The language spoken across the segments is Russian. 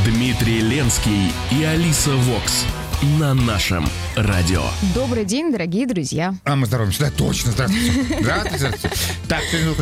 Дмитрий Ленский и Алиса Вокс на нашем радио. Добрый день, дорогие друзья. А мы здороваемся, да, точно, здравствуйте. Здравствуйте. Так,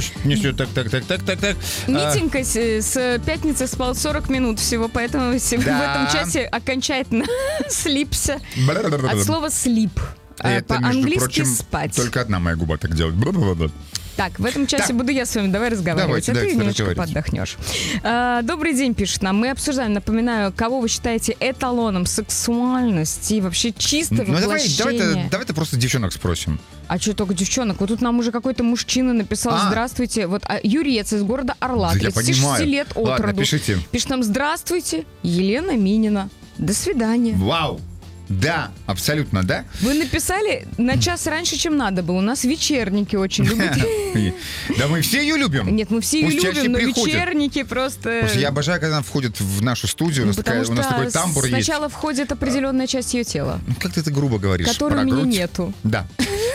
так. Митенька с пятницы спал 40 минут всего, поэтому в этом часе окончательно слипся. От слова «слип». По-английски «спать». Только одна моя губа так делает. Так, в этом часе буду я с вами, давай разговаривать, давайте, ты немножко подохнешь. Добрый день, пишет нам. Мы обсуждаем, напоминаю, кого вы считаете эталоном сексуальности и вообще чистого воплощения. Давайте просто девчонок спросим. А что только девчонок? Вот тут нам уже какой-то мужчина написал: здравствуйте. Вот Юрец из города Орла, 36 лет от роду. Пишите. Пишет нам: здравствуйте, Елена Минина. До свидания. Вау! Да, абсолютно, да. Вы написали на час раньше, чем надо было. У нас вечерники очень любят. Да мы все ее любим. Нет, мы все ее любим, но вечерники просто... Я обожаю, когда она входит в нашу студию. У нас такой тамбур есть. Сначала входит определенная часть ее тела. Как ты это грубо говоришь? Которой у меня нету. Да.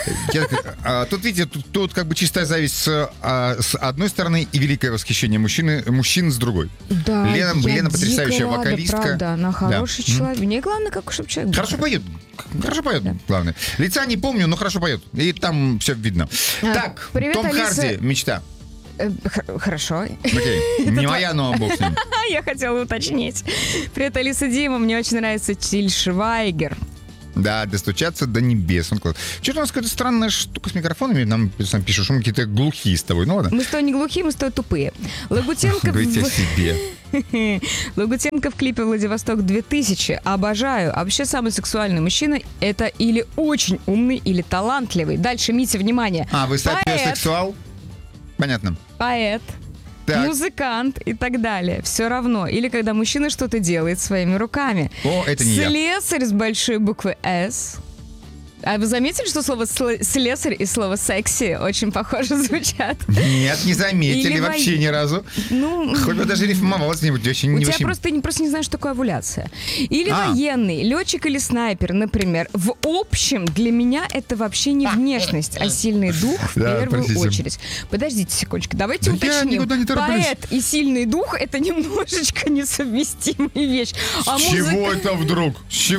Тут, видите, тут как бы чистая зависть с одной стороны и великое восхищение мужчин с другой. Да, Лена потрясающая вокалистка. Правда, она хороший человек. Мне главное, как чтобы человек... Хорошо поет, да. Главное. Лица не помню, но хорошо поет. И там все видно. Так, привет, Том Алиса. Харди, мечта. Хорошо. Окей, не моя, но бог с ним. Я хотела уточнить. Привет, Алиса, Дима. Мне очень нравится Тиль Швайгер. Да, достучаться до небес. Что-то у нас какая-то странная штука с микрофонами. Нам пишут, что мы какие-то глухие с тобой. Ну ладно. Мы с тобой не глухие, мы с тобой тупые. Лагутенко... Говорите о себе. Лагутенко в клипе «Владивосток 2000». Обожаю. А вообще самый сексуальный мужчина — это или очень умный, или талантливый. Дальше, Митя, внимание. Вы сексуал? Понятно. Поэт. Так. Музыкант и так далее. Все равно. Или когда мужчина что-то делает своими руками. Это не я. Слесарь с большой буквы «С». А вы заметили, что слово «слесарь» и слово «секси» очень похоже звучат? Нет, не заметили или вообще ни разу. Хоть бы даже рифмовалось что-нибудь. У тебя просто не знаешь, что такое овуляция. Или военный, летчик или снайпер, например. В общем, для меня это вообще не внешность, а сильный дух в первую очередь. Подождите секундочку, давайте уточним. Поэт и сильный дух — это немножечко несовместимые вещи. С чего это вдруг?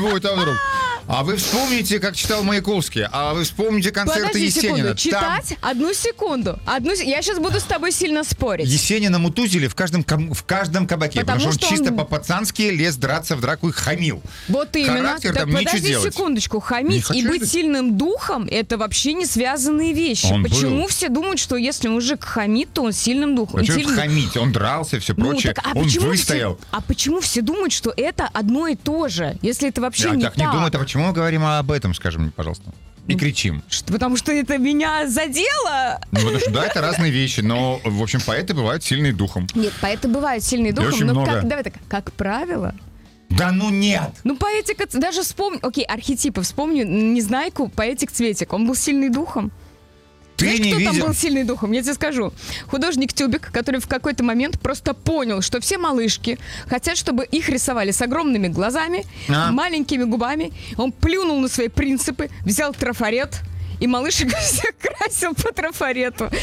А вы вспомните, как читал Маяковский, а вы вспомните концерты Есенина. Читать? Одну секунду. Я сейчас буду с тобой сильно спорить. Есенина мутузили в каждом кабаке, потому что он чисто по-пацански лез драться в драку и хамил. Вот именно. Характер там нечего подожди делать. Секундочку. Хамить и быть сильным духом — это вообще не связанные вещи. Почему все думают, что если мужик хамит, то он сильным духом? Почему хамить? Он дрался, все прочее. Он выстоял. А почему все думают, что это одно и то же, если это вообще не так? Не думают, почему мы говорим об этом, скажи мне, пожалуйста? И кричим. Потому что это меня задело. Потому что, да, это разные вещи, но, в общем, поэты бывают сильные духом. Нет, поэты бывают сильные духом, очень но много. давай так, как правило... Да ну нет! Поэтик, даже вспомни... Окей, архетипы вспомню. Незнайку, поэтик Цветик, он был сильный духом. Знаешь, кто там был сильный духом? Я тебе скажу. Художник Тюбик, который в какой-то момент просто понял, что все малышки хотят, чтобы их рисовали с огромными глазами, маленькими губами. Он плюнул на свои принципы, взял трафарет, и малышек всех красил по трафарету.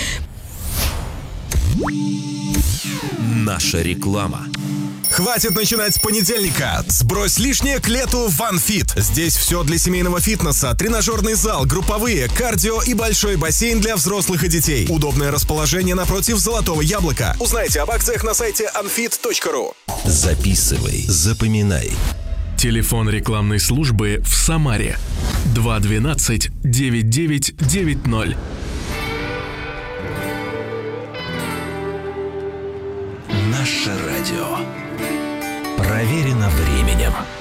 Наша реклама. Хватит начинать с понедельника. Сбрось лишнее к лету в OneFit. Здесь все для семейного фитнеса, тренажерный зал, групповые, кардио и большой бассейн для взрослых и детей. Удобное расположение напротив Золотого Яблока. Узнайте об акциях на сайте onfit.ru. Записывай, запоминай. Телефон рекламной службы в Самаре 212 9990. Наше радио. Проверено временем.